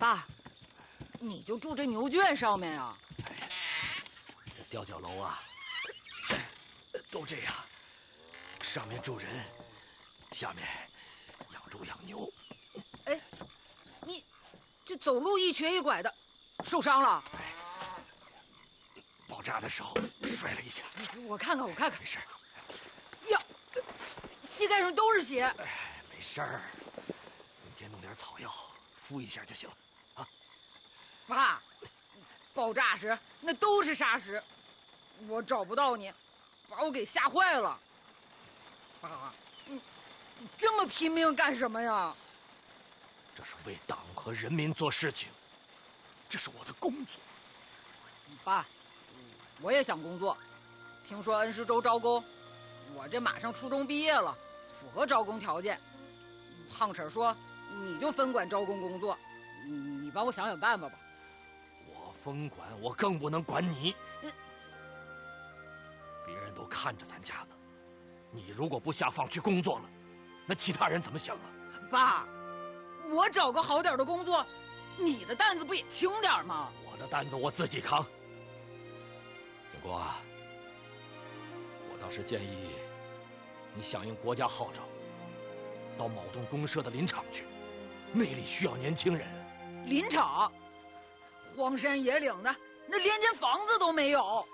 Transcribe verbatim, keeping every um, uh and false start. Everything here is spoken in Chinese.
爸，你就住这牛圈上面呀？ 哎，这吊脚楼啊，都这样，上面住人，下面养猪养牛。 哎，你这走路一瘸一拐的，受伤了？ 哎，爆炸的时候摔了一下。 我看看，我看看， 没事。 呀，膝盖上都是血。 哎，没事儿，明天弄点草药敷一下就行了。啊， 爸，爆炸时那都是沙石，我找不到你，把我给吓坏了。爸，你你这么拼命干什么呀？ 这是为党和人民做事情，这是我的工作。 爸，我也想工作，听说恩施州招工，我这马上初中毕业了，符合招工条件。胖婶说你就分管招工工作，你帮我想想办法吧。 我分管，我更不能管你。别人都看着咱家呢，你如果不下放去工作了，那其他人怎么想啊？ 爸，我找个好点的工作，你的担子不也轻点吗？ 我的担子我自己扛。建国啊，我倒是建议你响应国家号召，到某栋公社的林场去，那里需要年轻人。 林场，荒山野岭的，那连间房子都没有。